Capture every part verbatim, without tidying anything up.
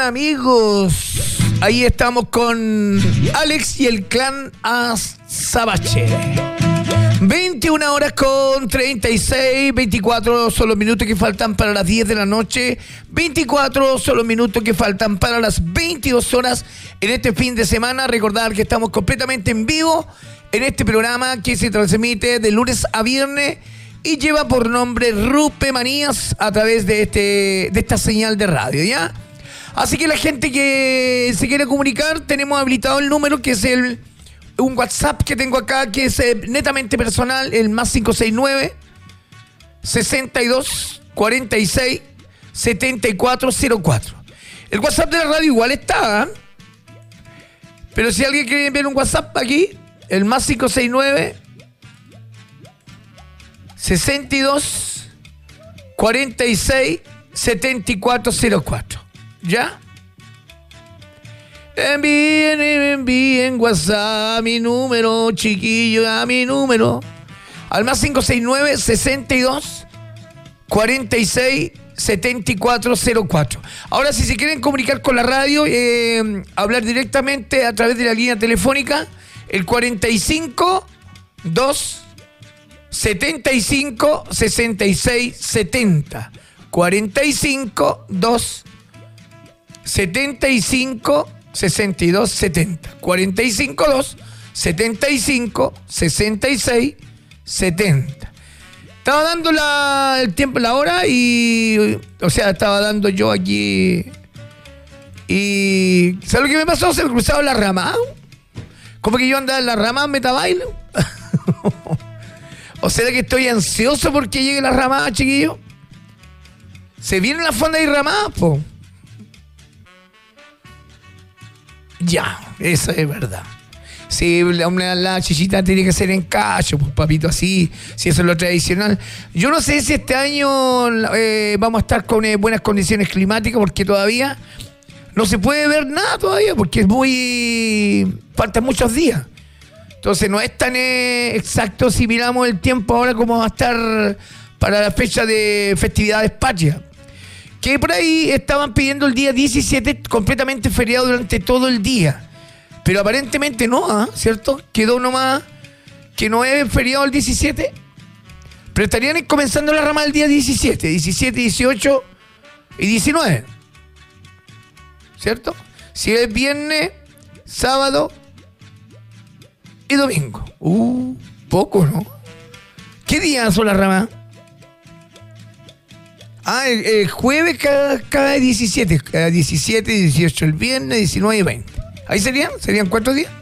amigos. Ahí estamos con Alex y el clan Azabache. veintiuna horas con treinta y seis, veinticuatro son los minutos que faltan para las diez de la noche, veinticuatro son los minutos que faltan para las veintidós horas en este fin de semana. Recordar que estamos completamente en vivo en este programa que se transmite de lunes a viernes y lleva por nombre Rupe Manías a través de, este, de esta señal de radio, ¿ya? Así que la gente que se quiere comunicar, tenemos habilitado el número que es el... un WhatsApp que tengo acá que es eh, netamente personal, el más cinco seis nueve, sesenta y dos, cuarenta y seis, setenta y cuatro cero cuatro. El WhatsApp de la radio igual está, ¿eh? Pero si alguien quiere enviar un WhatsApp aquí, el más cinco seis nueve, sesenta y dos, cuarenta y seis, setenta y cuatro cero cuatro. ¿Ya? Envíen, envíen WhatsApp, mi número, chiquillo, a mi número. Al más cinco seis nueve, sesenta y dos, cuarenta y seis, setenta y cuatro cero cuatro. Ahora, si se quieren comunicar con la radio, eh, hablar directamente a través de la línea telefónica, el cuarenta y cinco, dos, setenta y cinco, sesenta y seis, setenta. cuarenta y cinco, dos, setenta y cinco, sesenta y dos, setenta. cuarenta y cinco, dos, setenta y cinco, sesenta y seis, setenta. Estaba dando la, el tiempo, la hora y... O sea, estaba dando yo aquí... Y... ¿Sabes lo que me pasó? Se me cruzaba la rama. Como que yo andaba en la rama metabaile. ¿O será que estoy ansioso porque llegue la ramada, chiquillo? Se vienen las fondas y ramadas, po. Ya, eso es verdad. Sí, la, la chichita tiene que ser en cacho, pues papito, así, si eso es lo tradicional. Yo no sé si este año eh, vamos a estar con eh, buenas condiciones climáticas, porque todavía no se puede ver nada todavía, porque es muy... faltan muchos días. Entonces no es tan eh, exacto si miramos el tiempo ahora como va a estar para la fecha de festividades patrias. Que por ahí estaban pidiendo el día diecisiete completamente feriado durante todo el día. Pero aparentemente no, ¿eh? ¿Cierto? Quedó nomás que no es feriado el diecisiete. Pero estarían comenzando la rama el día diecisiete, diecisiete, dieciocho y diecinueve. ¿Cierto? Si es viernes, sábado y domingo. Uh, poco, ¿no? ¿Qué días son las ramas? Ah, el, el jueves cada, cada diecisiete, cada diecisiete, dieciocho el viernes, diecinueve y veinte. ¿Ahí serían? ¿Serían cuántos días?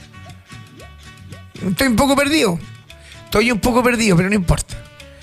Estoy un poco perdido. Estoy un poco perdido, pero no importa.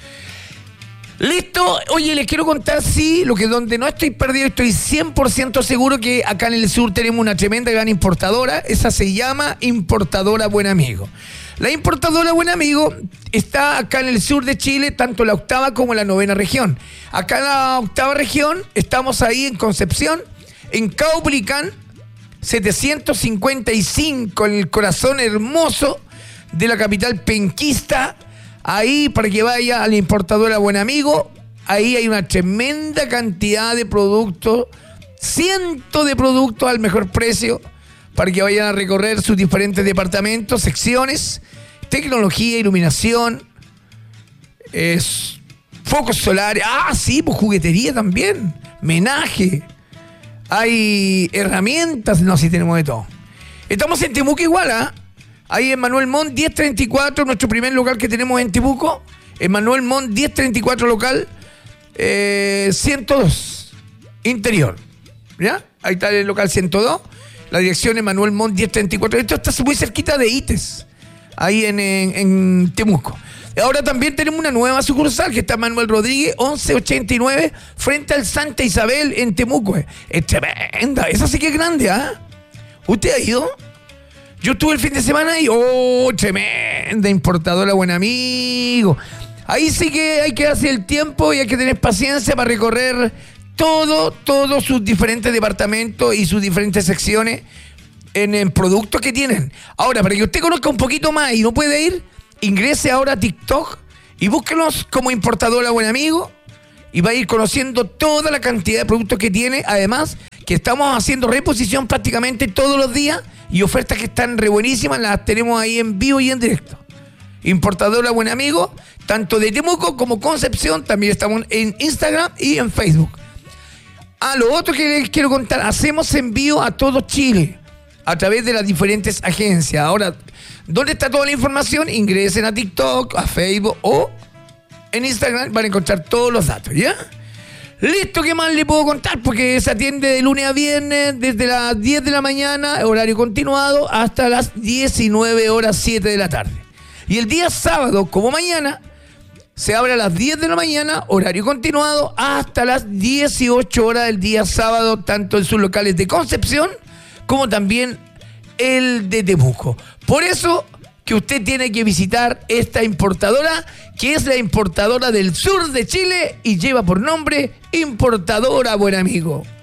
Listo. Oye, les quiero contar, sí, lo que donde no estoy perdido, estoy cien por ciento seguro que acá en el sur tenemos una tremenda gran importadora. Esa se llama Importadora Buen Amigo. La importadora Buen Amigo está acá en el sur de Chile, tanto la octava como la novena región. Acá en la octava región estamos ahí en Concepción, en Caupolicán, setecientos cincuenta y cinco, en el corazón hermoso de la capital penquista. Ahí, para que vaya a la importadora Buen Amigo, ahí hay una tremenda cantidad de productos, cientos de productos al mejor precio, para que vayan a recorrer sus diferentes departamentos, secciones, tecnología, iluminación, es, focos solares, ah, sí, pues juguetería también, menaje, hay herramientas, no, sí tenemos de todo. Estamos en Temuco igual, ¿ah? ¿eh? Ahí en Manuel Montt diez treinta y cuatro, nuestro primer local que tenemos en Temuco, en Manuel Montt diez treinta y cuatro local, eh, ciento dos, interior, ¿ya? Ahí está el local ciento dos. La dirección es Manuel Montt diez treinta y cuatro. Esto está muy cerquita de Ites, ahí en, en, en Temuco. Ahora también tenemos una nueva sucursal que está en Manuel Rodríguez once ochenta y nueve, frente al Santa Isabel en Temuco. Es tremenda, esa sí que es grande, ¿ah? ¿eh? ¿Usted ha ido? Yo estuve el fin de semana y ¡oh, tremenda importadora Buen Amigo! Ahí sí que hay que hacer el tiempo y hay que tener paciencia para recorrer todo, todos sus diferentes departamentos y sus diferentes secciones en el producto que tienen. Ahora, para que usted conozca un poquito más y no puede ir, ingrese ahora a TikTok y búsquenos como Importadora Buen Amigo y va a ir conociendo toda la cantidad de productos que tiene. Además, que estamos haciendo reposición prácticamente todos los días y ofertas que están re buenísimas, las tenemos ahí en vivo y en directo. Importadora Buen Amigo, tanto de Temuco como Concepción, también estamos en Instagram y en Facebook. Ah, lo otro que les quiero contar, hacemos envío a todo Chile a través de las diferentes agencias. Ahora, ¿dónde está toda la información? Ingresen a TikTok, a Facebook o en Instagram para encontrar todos los datos, ¿ya? Listo, ¿qué más le puedo contar? Porque se atiende de lunes a viernes desde las diez de la mañana, horario continuado, hasta las diecinueve horas siete de la tarde. Y el día sábado, como mañana, se abre a las diez de la mañana, horario continuado, hasta las dieciocho horas del día sábado, tanto en sus locales de Concepción como también el de Temuco. Por eso que usted tiene que visitar esta importadora, que es la importadora del sur de Chile y lleva por nombre Importadora Buen Amigo.